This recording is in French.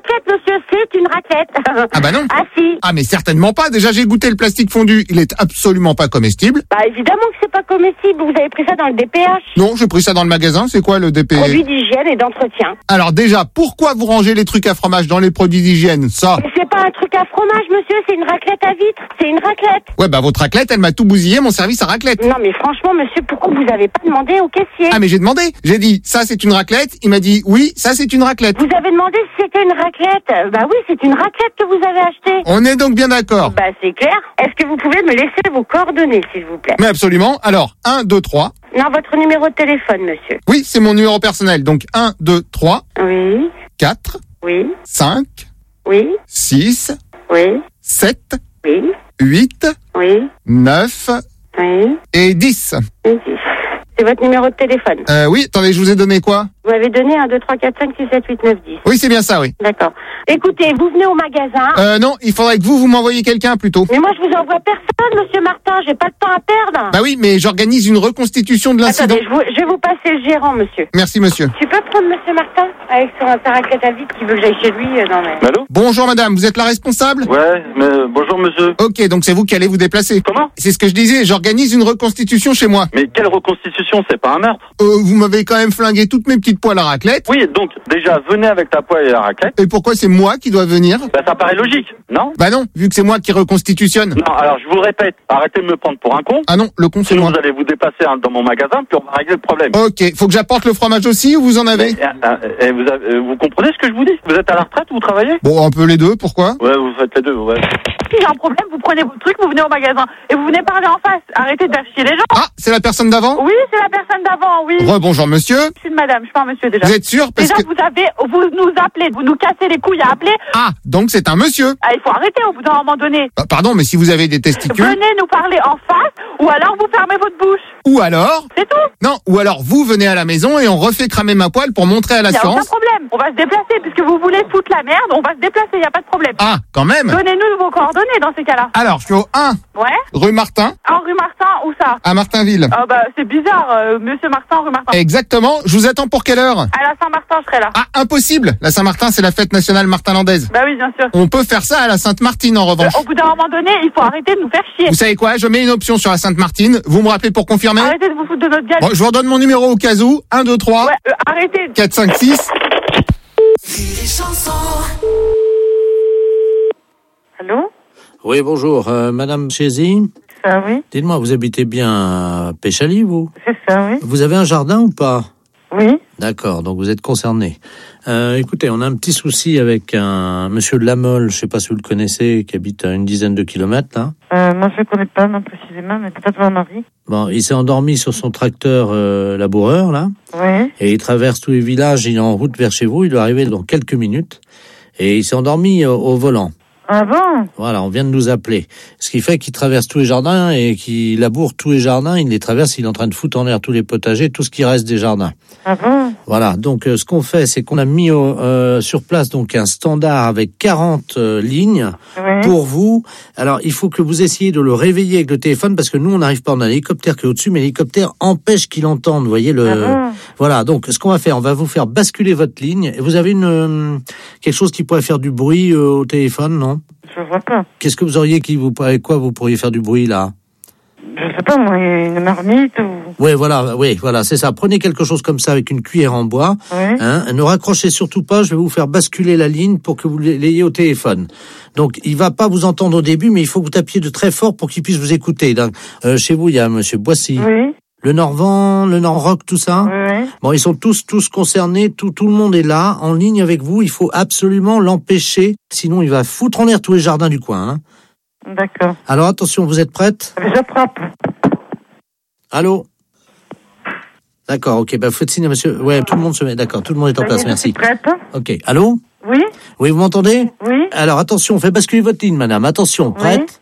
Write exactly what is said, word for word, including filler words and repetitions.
raclette, monsieur, c'est une raclette. Ah bah non. Ah si. Ah mais certainement pas. Déjà j'ai goûté le plastique fondu, il est absolument pas comestible. Bah évidemment que c'est pas comestible. Vous avez pris ça dans le D P H. Non, j'ai pris ça dans le magasin. C'est quoi le D P H? Produits d'hygiène et d'entretien. Alors déjà, pourquoi vous rangez les trucs à fromage dans les produits d'hygiène? Ça. Mais c'est pas un truc à fromage, monsieur, c'est une raclette à vitre. C'est une raclette. Ouais bah votre raclette, elle m'a tout bousillé mon service à raclette. Non mais franchement, monsieur, pourquoi vous avez pas demandé au caissier? Ah mais j'ai demandé. J'ai dit ça c'est une raclette. Il m'a dit oui, ça c'est une raclette. Vous avez demandé si c'était une raclette. Bah oui, c'est une raclette que vous avez achetée. On est donc bien d'accord. Bah c'est clair. Est-ce que vous pouvez me laisser vos coordonnées, s'il vous plaît? Mais absolument. Alors, un, deux, trois. Non, votre numéro de téléphone, monsieur. Oui, c'est mon numéro personnel. Donc, un, deux, trois, Oui, quatre, oui, cinq, oui, six, oui, sept, oui, huit, oui, neuf oui. et dix. Et dix. C'est votre numéro de téléphone. Euh, oui, attendez, je vous ai donné quoi? Vous m'avez donné un, deux, trois, quatre, cinq, six, sept, huit, neuf, dix. Oui, c'est bien ça, oui. D'accord. Écoutez, vous venez au magasin. Euh, non, il faudrait que vous, vous m'envoyiez quelqu'un plutôt. Mais moi, je vous envoie personne, monsieur Martin. J'ai pas de temps à perdre. Bah oui, mais j'organise une reconstitution de l'incident. Attendez, je, vous- je vais vous passer le gérant, monsieur. Merci, monsieur. Tu peux prendre monsieur Martin avec son sa raclette à vide qui veut que j'aille chez lui? euh, Non, mais... Allô? Bonjour, madame, vous êtes la responsable? Ouais, mais euh, bonjour monsieur. Ok, donc c'est vous qui allez vous déplacer. Comment? C'est ce que je disais, j'organise une reconstitution chez moi. Mais quelle reconstitution? C'est pas un meurtre. Euh, vous m'avez quand même flingué toutes mes petites poêles à raclette. Oui, donc déjà venez avec ta poêle et la raclette. Et pourquoi c'est moi qui dois venir? Bah ça paraît logique, non? Bah non, vu que c'est moi qui reconstitutionne. Non, alors je vous le répète, arrêtez de me prendre pour un con. Ah non, le con c'est Sinon moi. vous allez vous déplacer hein, dans mon magasin puis on va régler le problème. Ok, faut que j'apporte le fromage aussi ou vous en avez? Et, euh, et vous, avez- euh, vous comprenez ce que je vous dis? Vous êtes à la retraite ou vous travaillez? Bon, un peu les deux, pourquoi? Ouais, vous faites les deux, ouais. Si j'ai un problème, vous prenez votre truc, vous venez au magasin et vous venez parler en face. Arrêtez de faire chier les gens. Ah, c'est la personne d'avant? Oui, c'est la personne d'avant, oui. Rebonjour monsieur. Je suis une madame, je suis pas un monsieur déjà. Vous êtes sûr? Parce Déjà, que... vous avez, vous nous appelez, vous nous cassez les couilles à appeler. Ah, donc c'est un monsieur. Ah, il faut arrêter au bout d'un moment donné. Bah, pardon, mais si vous avez des testicules... Venez nous parler en face ou alors vous fermez votre bouche. Ou alors... C'est tout. Non, ou alors vous venez à la maison et on refait cramer ma poêle pour montrer à Il n'y a aucun l'assurance. problème. On va se déplacer puisque vous voulez foutre la merde. On va se déplacer, il n'y a pas de problème. Ah, quand même. Donnez-nous vos coordonnées dans ces cas-là. Alors, je suis au un, Ouais. rue Martin, En rue Martin, où ça? à Martinville. Ah bah c'est bizarre, euh, monsieur Martin, rue Martin. Exactement, je vous attends pour quelle heure? À la Saint-Martin, je serai là. Ah, impossible. La Saint-Martin, c'est la fête nationale martinlandaise. Bah oui, bien sûr. On peut faire ça à la Sainte-Martine en revanche. Au bout d'un moment donné, il faut arrêter de nous faire chier. Vous savez quoi? Je mets une option sur la Sainte-Martine. Vous me rappelez pour confirmer? Arrêtez de vous foutre de notre gueule. Bon, je vous redonne mon numéro au cas où. un, deux, trois, Ouais, euh, arrêtez. quatre, cinq, six. Allô? Oui, bonjour, euh, Madame Chézy. Ça, oui. Dites-moi, vous habitez bien à Péchaly, vous? C'est ça, oui. Vous avez un jardin ou pas? Oui. D'accord, donc vous êtes concerné. Euh, écoutez, on a un petit souci avec un monsieur de la Mole, je sais pas si vous le connaissez, qui habite à une dizaine de kilomètres, là. Euh, moi, je ne connais pas, non, précisément, mais peut-être mon mari. Bon, il s'est endormi sur son tracteur euh, laboureur, là, Oui. et il traverse tous les villages, il est en route vers chez vous, il doit arriver dans quelques minutes, et il s'est endormi au, au volant. Ah bon? Voilà, on vient de nous appeler. Ce qui fait qu'il traverse tous les jardins et qu'il laboure tous les jardins, il les traverse, il est en train de foutre en l'air tous les potagers, tout ce qui reste des jardins. Ah bon? Voilà, donc euh, ce qu'on fait, c'est qu'on a mis au, euh, sur place donc un standard avec quarante euh, lignes Oui. pour vous. Alors, il faut que vous essayiez de le réveiller avec le téléphone parce que nous, on n'arrive pas, on a l'hélicoptère qui est au-dessus, mais l'hélicoptère empêche qu'il entende, vous voyez le... Ah bon? Voilà, donc ce qu'on va faire, on va vous faire basculer votre ligne. Et vous avez une euh, quelque chose qui pourrait faire du bruit euh, au téléphone, non? Je vois pas. Qu'est-ce que vous auriez qui vous avec quoi vous pourriez faire du bruit là? Je sais pas, moi, une marmite ou... Oui, voilà, oui, voilà, c'est ça. Prenez quelque chose comme ça avec une cuillère en bois. Oui. Hein, ne raccrochez surtout pas. Je vais vous faire basculer la ligne pour que vous l'ayez au téléphone. Donc, il va pas vous entendre au début, mais il faut que vous tapiez de très fort pour qu'il puisse vous écouter. Donc, euh, chez vous, il y a Monsieur Boissy, Oui. le Norvent, le Nord-Rock, tout ça. Oui, oui. Bon, ils sont tous tous concernés. Tout tout le monde est là, en ligne avec vous. Il faut absolument l'empêcher, sinon il va foutre en l'air tous les jardins du coin. Hein. D'accord. Alors attention, vous êtes prête? J'attrape. Allô? D'accord, ok, bah faites signe à monsieur. Ouais, tout le monde se met, d'accord, tout le monde est en place, Je suis merci. prête. Ok, allô? Oui. Oui, vous m'entendez? Oui. Alors attention, on fait basculer votre ligne, madame. Attention, prête?